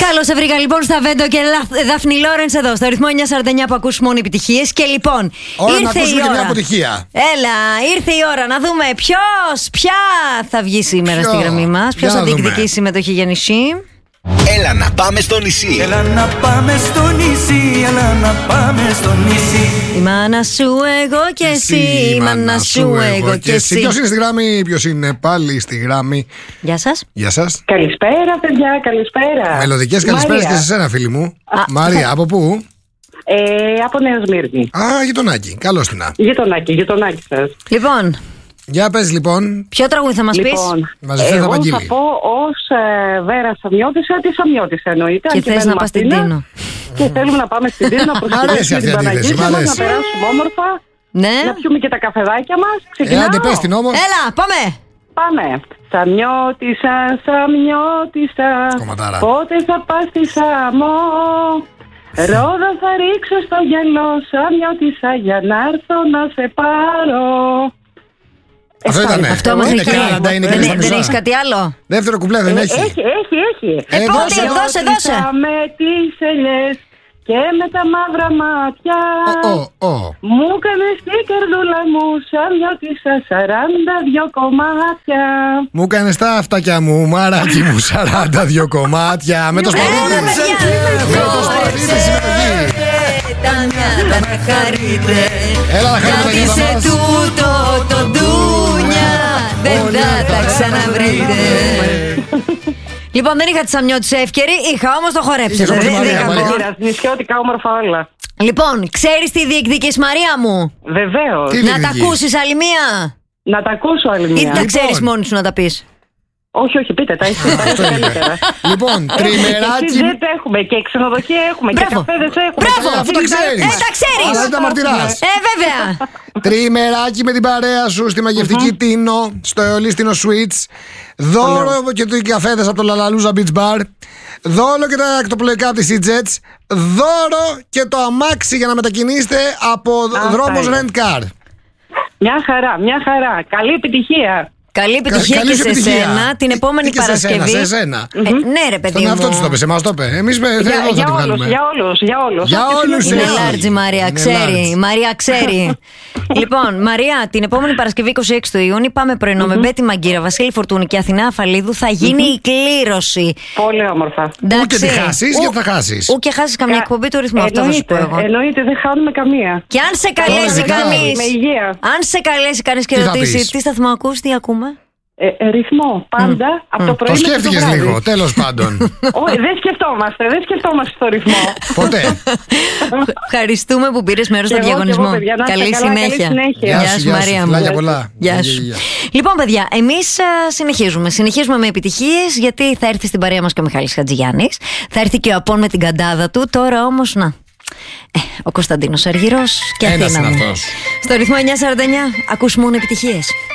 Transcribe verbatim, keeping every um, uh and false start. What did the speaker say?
Καλώς σε βρήκα λοιπόν στα Βέντο και Δάφνη Λόρενς εδώ στο ρυθμό εννιακόσια σαράντα εννιά που ακούς μόνο επιτυχίες. Και λοιπόν, ώρα ήρθε να η και ώρα. Μια αποτυχία. Έλα, ήρθε η ώρα να δούμε ποιος, ποια θα βγει σήμερα Ποιο? στη γραμμή μας. Ποιος θα διεκδικήσει συμμετοχή για νησί. Έλα να πάμε στο νησί. Έλα να πάμε στο νησί, έλα να πάμε στο νησί. Η μάνα σου εγώ και εσύ, η μάνα σου εγώ και εσύ. Ποιος είναι στη γραμμή, ποιος είναι πάλι στη γραμμή. Γεια σας. Γεια σας. Καλησπέρα, παιδιά, καλησπέρα. Μελωδικές καλησπέρες και σε σένα, φίλη μου. Α. Μαρία, από πού? Ε, από Νέα Σμύρνη. Α, γειτονάκι. Καλώς την. Γειτονάκι, γειτονάκι σας. Λοιπόν, Για πες λοιπόν. ποιο τραγούδι θα μας πεις? Λοιπόν, Μαζευτεί εγώ θα Βαγγέλη. θα πω ως ε, Βέρα Σαμιώτησα, τη Σαμιώτησα εννοείται. Και αν θες μένουμε να πας στην Αθήνα. Τίνο. Και θέλουμε να πάμε στην Τίνο να αρέσει προσκυνήσουμε αυτή η την αντίθεση, Παναγία μ' μας, αρέσει. να περάσουμε όμορφα, Ναι. να πιούμε και τα καφεδάκια μας. Ε, Ξεκινάω. άντε πες την όμως. Έλα, πάμε. Πάμε. Σαμιώτησα, Σαμιώτησα, Κομματάρα. πότε θα πας στη Σαμό? Ρόδα θα ρίξω στο γυαλό, Σαμιώτησα, για να έρθω να σε πάρω. Αυτό Εφτά ήτανε. Αυτό Είναι μας έχει. Κάναντα, είναι και Δεν, στα δεν μισά. έχεις κάτι άλλο? Δεύτερο κουπλέ δεν Ε, έχει. Έχει, έχει, έχει. Ε, πότε, δώσε, δώσε, δώσε. Με τις ελιές και με τα μαύρα μάτια. Ω, ω, ω. Μου έκανες την καρδούλα μου, Σαμιώτησα, σαράντα δυο κομμάτια. Μου έκανε τα αυτάκια μου, μαράκι μου, σαράντα δύο κομμάτια. Με το σπαθί. Έλα, παιδιά. Με το σπαθί τη συμμετοχή. Τα νιάτα να χαρείτε. Έλα να χαρείτε τα Γιατί νιάτα σε μας. τούτο το ντούνια δεν θα τα ξαναβρείτε. Λοιπόν, δεν είχα τη Σαμιώτησα εύκαιρη, είχα όμως το χορέψετε. Είχες όμως τη Δεν Μαρία, είχα Μαρία. ακόμα. Πήρας νησιώτικα όμορφα όλα. Λοιπόν, ξέρεις τι διεκδικείς, Μαρία μου? Βεβαίως. Τι Να τα διεκδικείς? ακούσεις άλλη μία? Να τα ακούσω άλλη Ή μία. τα ξέρεις μόνη σου να τα πεις? Όχι, όχι, πείτε τα, είστε τα Αυτό είστε είναι. καλύτερα. Λοιπόν, Και τριμεράκι. σιτζέτ έχουμε και ξενοδοχεία έχουμε και Μπράβο. καφέδες έχουμε. Μπράβο. και Αφού τα ξέρεις. Ε, τα ξέρεις. Αλλά δεν τα μαρτυράς. Ε, βέβαια. Τριμεράκι με την παρέα σου στη μαγευτική Τίνο, στο Εολίστινο Suites. Δώρο και το καφέδες από το Λαλαλούζα Beach Bar. Δώρο και τα ακτοπλοϊκά από τη Sea-Jets. Δώρο και το αμάξι για να μετακινήσετε από δρόμος είναι. Rent Car. Μια χαρά, μια χαρά. Καλή επιτυχία. Καλή επιτυχία Καλή και σου σε επιτυχία. σένα την επόμενη Τι και σε Παρασκευή. σένα, σε σένα. Ε, ναι, ρε παιδί Τον μου. εαυτό της το είπε, εμάς το είπε. Εμείς με- Για, εδώ θα για τη όλους, βγάλουμε. για όλους, για όλους. Για Όποιος όλους είναι Είναι είναι. large η Μαρία, Είναι ξέρει. large. Η Μαρία ξέρει. Λοιπόν, Μαρία, την επόμενη Παρασκευή είκοσι έξι του Ιούνιου πάμε πρωινό με Μπέτη Μαγκύρα, Βασίλη Φορτούνη και Αθηνά Αφαλίδου. Θα γίνει η κλήρωση. Πολύ όμορφα. Ού και τη χάσεις, γιατί θα χάσεις. Ού και χάσεις καμία Ε, εκπομπή του ρυθμού. Αυτό θα σου πω εννοείται, εγώ. εννοείται, δεν χάνουμε καμία. Και αν σε καλέσει Ωραία, κανείς. Με υγεία. Αν σε καλέσει κανείς και Τι θα ρωτήσει πεις? τι σταθμό ακούς, τι ακούμε. Ε, ε, ρυθμό, πάντα, από το πρωί Το μέχρι το σκέφτηκες βράδυ. λίγο, τέλος πάντων. Όχι, δεν σκεφτόμαστε, δεν σκεφτόμαστε στο ρυθμό. Ποτέ. Ευχαριστούμε που πήρες μέρος Και στο εγώ, και διαγωνισμό. εγώ, παιδιά, να είστε Καλή καλά, καλή συνέχεια. συνέχεια. Γεια Γεια σου, σου, γεια σου, Μαρία μου. φιλάκια πολλά. Γεια Γεια, σου. γεια, γεια. Λοιπόν, παιδιά, εμείς α, συνεχίζουμε. Συνεχίζουμε με επιτυχίες, γιατί θα έρθει στην παρέα μας και ο Μιχάλης Χατζηγιάννης. Θα έρθει και ο Απών με την καντάδα του. Τώρα όμως, να. Ε, ο Κωνσταντίνος Αργυρός και Ένας Αθήνα είναι μου. αυτός. Στο ρυθμό εννιακόσια σαράντα εννιά ακούς μόνο επιτυχίες.